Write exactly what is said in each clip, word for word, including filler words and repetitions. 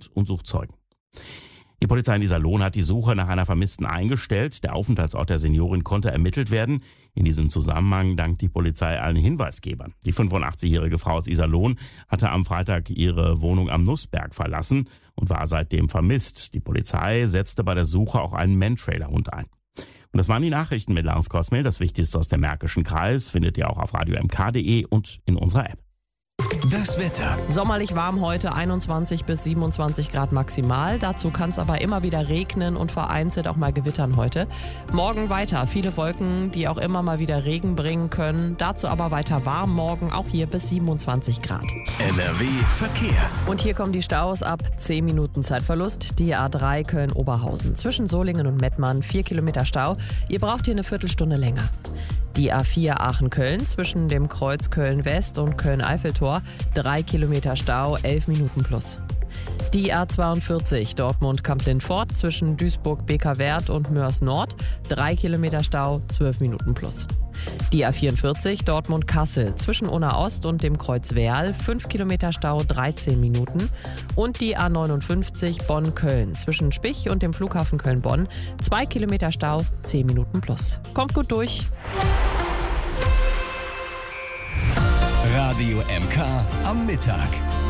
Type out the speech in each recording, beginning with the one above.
ermittelt und sucht Zeugen. Die Polizei in Iserlohn hat die Suche nach einer Vermissten eingestellt. Der Aufenthaltsort der Seniorin konnte ermittelt werden. In diesem Zusammenhang dankt die Polizei allen Hinweisgebern. Die fünfundachtzigjährige Frau aus Iserlohn hatte am Freitag ihre Wohnung am Nussberg verlassen und war seitdem vermisst. Die Polizei setzte bei der Suche auch einen Man-Trailer-Hund ein. Und das waren die Nachrichten mit Lars Kosmel. Das Wichtigste aus dem Märkischen Kreis findet ihr auch auf radio m k punkt d e und in unserer App. Das Wetter. Sommerlich warm heute, einundzwanzig bis siebenundzwanzig Grad maximal. Dazu kann es aber immer wieder regnen und vereinzelt auch mal gewittern heute. Morgen weiter, viele Wolken, die auch immer mal wieder Regen bringen können. Dazu aber weiter warm morgen, auch hier bis siebenundzwanzig Grad. N R W Verkehr. Und hier kommen die Staus ab zehn Minuten Zeitverlust. Die A drei Köln-Oberhausen. Zwischen Solingen und Mettmann vier Kilometer Stau. Ihr braucht hier eine Viertelstunde länger. Die A vier Aachen-Köln zwischen dem Kreuz Köln-West und Köln-Eiffeltor drei Kilometer Stau, elf Minuten plus. Die A zweiundvierzig Dortmund-Kamp-Lindfort zwischen Duisburg-Bekerwerth und Mörs-Nord drei Kilometer Stau, zwölf Minuten plus. Die A vierundvierzig Dortmund-Kassel zwischen Unna-Ost und dem Kreuz Werl fünf Kilometer Stau, dreizehn Minuten. Und die A neunundfünfzig Bonn-Köln zwischen Spich und dem Flughafen Köln-Bonn zwei Kilometer Stau, zehn Minuten plus. Kommt gut durch. Radio M K am Mittag.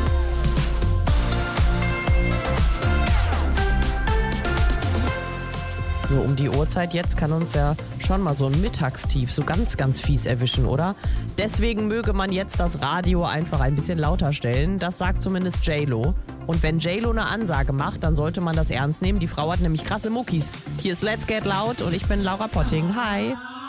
So um die Uhrzeit jetzt kann uns ja schon mal so ein Mittagstief so ganz, ganz fies erwischen, oder? Deswegen möge man jetzt das Radio einfach ein bisschen lauter stellen. Das sagt zumindest J-Lo. Und wenn J-Lo eine Ansage macht, dann sollte man das ernst nehmen. Die Frau hat nämlich krasse Muckis. Hier ist Let's Get Loud und ich bin Laura Potting. Hi!